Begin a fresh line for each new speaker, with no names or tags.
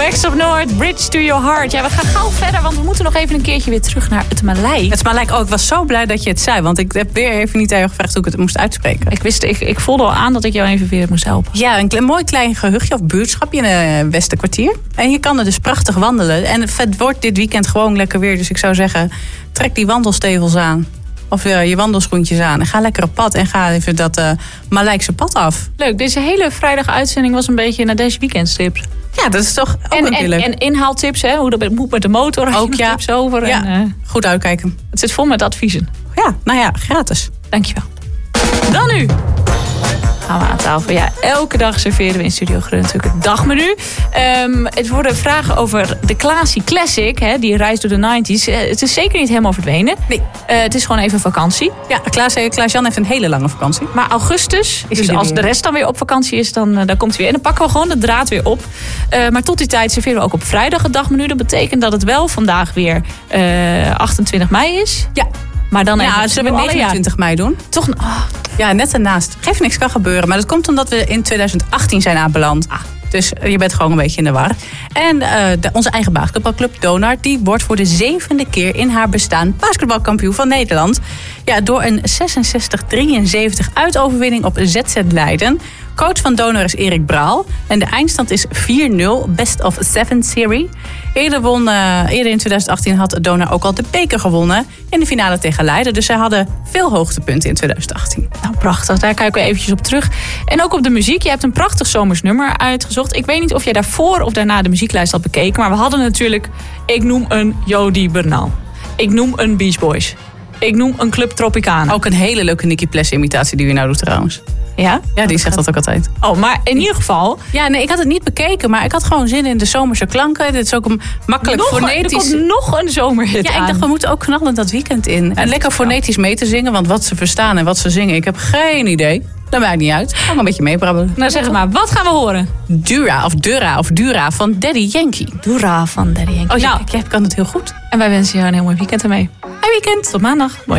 Wax of Noord, Bridge to Your Heart. Ja, we gaan gauw verder, want we moeten nog even een keertje weer terug naar het Malijk.
Het Malijk ook. Ik was zo blij dat je het zei, want ik heb weer even niet aan jou gevraagd hoe ik het moest uitspreken.
Ik voelde al aan dat ik jou even weer moest helpen.
Ja, een mooi klein gehuchtje of buurtschapje in het Westerkwartier. En je kan er dus prachtig wandelen. En het wordt dit weekend gewoon lekker weer. Dus ik zou zeggen, trek die wandelstevels aan. Of je wandelschoentjes aan. En ga lekker op pad. En ga even dat Malijkse pad af.
Leuk, deze hele vrijdag uitzending was een beetje naar deze weekendstrips.
Ja, dat is toch ook leuk.
En inhaaltips, hè? Hoe dat moet met de motor.
Ook ja.
Tips over.
Ja.
En,
goed uitkijken.
Het zit vol met adviezen.
Ja, nou ja, gratis.
Dankjewel. Dan nu gaan we aan tafel. Ja, elke dag serveren we in Studio Grun natuurlijk het dagmenu. Het worden vragen over de Klaasie Classic. Hè, die reis door de 90s. Het is zeker niet helemaal verdwenen.
Nee.
Het is gewoon even vakantie.
Ja, Klaas-Jan heeft een hele lange vakantie.
Maar augustus, dus als de rest dan weer op vakantie is, dan komt hij weer. En dan pakken we gewoon de draad weer op. Maar tot die tijd serveren we ook op vrijdag het dagmenu. Dat betekent dat het wel vandaag weer 28 mei is.
Ja.
Maar dan
zullen we 29 mei doen?
Toch?
Ja, net ernaast. Geef niks, kan gebeuren. Maar dat komt omdat we in 2018 zijn aanbeland. Dus je bent gewoon een beetje in de war. En onze eigen basketbalclub Donar, die wordt voor de 7e keer in haar bestaan basketbalkampioen van Nederland. Ja, door een 66-73 uitoverwinning op ZZ Leiden. Coach van Donar is Erik Braal. En de eindstand is 4-0, best of 7 serie. Eerder in 2018 had Donar ook al de beker gewonnen in de finale tegen Leiden. Dus zij hadden veel hoogtepunten in 2018.
Nou, prachtig. Daar kijken we eventjes op terug. En ook op de muziek. Je hebt een prachtig zomers nummer uitgezocht. Ik weet niet of jij daarvoor of daarna de muzieklijst had bekeken. Maar we hadden natuurlijk, ik noem een Jody Bernal. Ik noem een Beach Boys. Ik noem een Club Tropicana.
Ook een hele leuke Nicky Plessen imitatie die je nou doet trouwens.
Ja?
Ja, die zegt dat ook altijd.
Oh, maar in ieder geval...
Ja, nee, ik had het niet bekeken, maar ik had gewoon zin in de zomerse klanken. Dit is ook een makkelijk fonetisch...
Er komt nog een zomerhit aan.
Ik dacht, we moeten ook knallen dat weekend in. En lekker fonetisch mee te zingen, want wat ze verstaan en wat ze zingen, ik heb geen idee. Dat maakt niet uit. Ga maar een beetje meebrabbelen.
Nou, zeg maar, wat gaan we horen?
Dura van Daddy Yankee.
Dura van Daddy Yankee.
Oh ja, jij kan het heel goed.
En wij wensen jou een heel mooi weekend ermee.
Mooi weekend.
Tot maandag.